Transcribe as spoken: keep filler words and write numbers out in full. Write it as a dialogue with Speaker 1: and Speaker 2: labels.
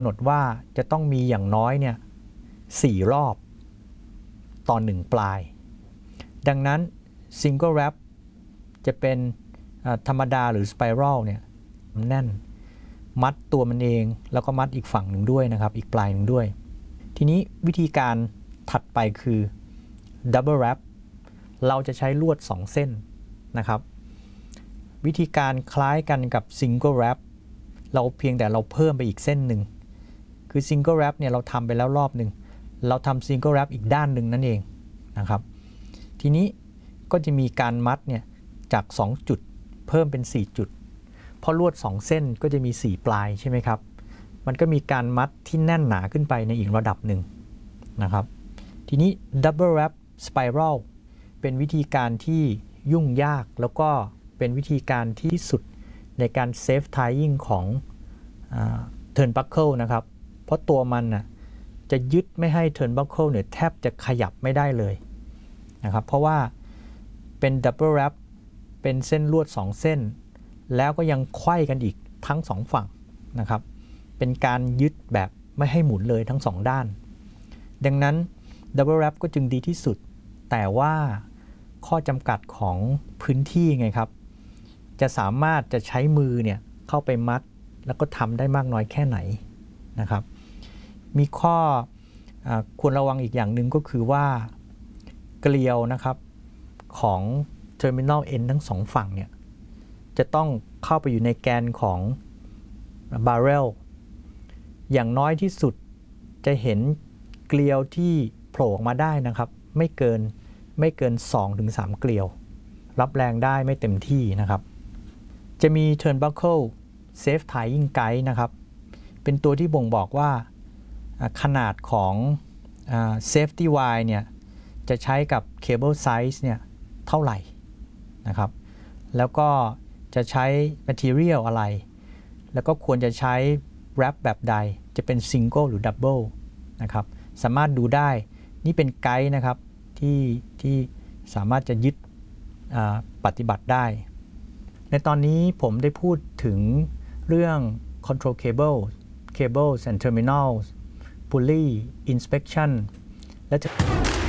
Speaker 1: กำหนดว่าจะต้องมีอย่างน้อยเนี่ยสี่รอบต่อหนึ่งปลายดังนั้น Single Wrap จะเป็นธรรมดาหรือ Spiral เนี่ยแน่นมัดตัวมันเองแล้วก็มัดอีกฝั่งหนึ่งด้วยนะครับอีกปลายหนึ่งด้วยทีนี้วิธีการถัดไปคือ Double Wrap เราจะใช้ลวดสองเส้นนะครับวิธีการคล้ายกันกับ Single Wrap เราเพียงแต่เราเพิ่มไปอีกเส้นหนึ่งคือ Single Wrap เนี่ยเราทำไปแล้วรอบหนึ่งเราทำ Single Wrap อีกด้านหนึ่งนั่นเองนะครับทีนี้ก็จะมีการมัดเนี่ยจากสองจุดเพิ่มเป็นสี่จุดเพราะลวดสองเส้นก็จะมีสี่ปลายใช่ไหมครับมันก็มีการมัดที่แน่นหนาขึ้นไปในอีกระดับหนึ่งนะครับทีนี้ Double Wrap Spiral เป็นวิธีการที่ยุ่งยากแล้วก็เป็นวิธีการที่สุดในการ Safe Tying ของ Turnbuckle นะครับเพราะตัวมันน่ะจะยึดไม่ให้ Turnbuckle เนี่ยแทบจะขยับไม่ได้เลยนะครับเพราะว่าเป็น Double Wrap เป็นเส้นลวดสองเส้นแล้วก็ยังไขว้กันอีกทั้งสองฝั่งนะครับเป็นการยึดแบบไม่ให้หมุนเลยทั้งสองด้านดังนั้น Double Wrap ก็จึงดีที่สุดแต่ว่าข้อจำกัดของพื้นที่ไงครับจะสามารถจะใช้มือเนี่ยเข้าไปมัดแล้วก็ทำได้มากน้อยแค่ไหนนะครับมีข้ออควรระวังอีกอย่างหนึ่งก็คือว่าเกลียวนะครับของ Terminal End ทั้งสองฝั่งเนี่ยจะต้องเข้าไปอยู่ในแกนของ Barrel อย่างน้อยที่สุดจะเห็นเกลียวที่โผล่ออกมาได้นะครับไม่เกินไม่เกิน สองถึงสาม เกลียวรับแรงได้ไม่เต็มที่นะครับจะมี Turnbuckle Safe Tying Guide นะครับเป็นตัวที่บ่งบอกว่าขนาดของ Safety Wire เนี่ยจะใช้กับ Cable Size เนี่ยเท่าไหร่นะครับแล้วก็จะใช้ Material อะไรแล้วก็ควรจะใช้ Wrap แบบใดจะเป็น Single หรือ Double นะครับสามารถดูได้นี่เป็นไกด์นะครับที่ที่สามารถจะยึดปฏิบัติได้ในตอนนี้ผมได้พูดถึงเรื่อง Control Cable Cables and Terminals Pulley Inspection และ